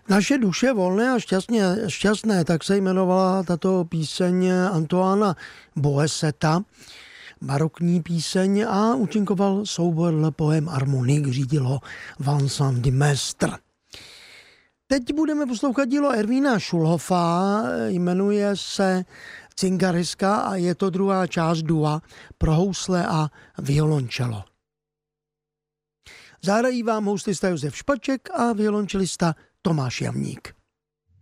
Naše duše volné a šťastné, tak se jmenovala tato píseň Antoána Boesseta, barokní píseň, a účinkoval soubor Le Poème Harmonique, řídil ho Vincent de Maistre. Teď budeme poslouchat dílo Ervína Schulhofa, jmenuje se Cingariska a je to druhá část dua pro housle a violončelo. Zahrají vám houslista Josef Špaček a violončelista Tomáš Jamník.